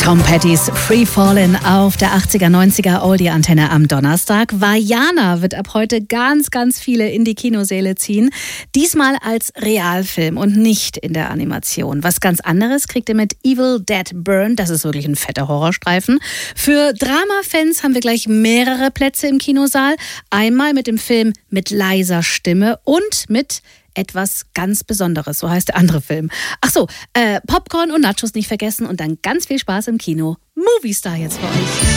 Tom Pettys Free Fallin' auf der 80er, 90er Oldie-Antenne am Donnerstag. Vaiana wird ab heute ganz, ganz viele in die Kinosäle ziehen. Diesmal als Realfilm und nicht in der Animation. Was ganz anderes kriegt ihr mit Evil Dead Burn. Das ist wirklich ein fetter Horrorstreifen. Für Drama-Fans haben wir gleich mehrere Plätze im Kinosaal. Einmal mit dem Film Mit leiser Stimme und mit etwas ganz Besonderes, so heißt der andere Film. Ach so, Popcorn und Nachos nicht vergessen und dann ganz viel Spaß im Kino. Movie Star jetzt für euch.